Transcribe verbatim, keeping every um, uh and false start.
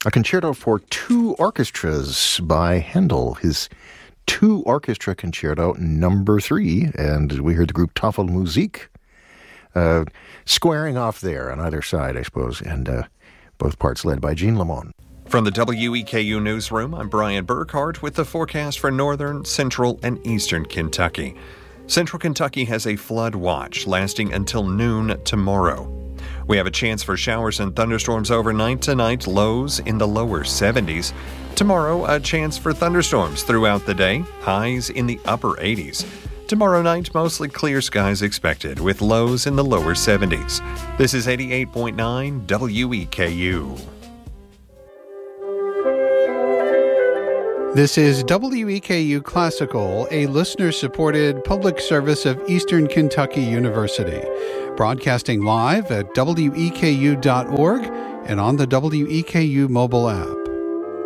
a concerto for two orchestras by Handel, his two orchestra concerto number three, and we heard the group Tafelmusik uh, squaring off there on either side, I suppose, and uh, both parts led by Jean Lamont. From the W E K U Newsroom, I'm Brian Burkhart with the forecast for northern, central, and eastern Kentucky. Central Kentucky has a flood watch lasting until noon tomorrow. We have a chance for showers and thunderstorms overnight tonight, lows in the lower seventies. Tomorrow, a chance for thunderstorms throughout the day, highs in the upper eighties. Tomorrow night, mostly clear skies expected, with lows in the lower seventies. This is eighty-eight point nine W E K U. This is W E K U Classical, a listener-supported public service of Eastern Kentucky University, broadcasting live at W E K U dot org and on the W E K U mobile app.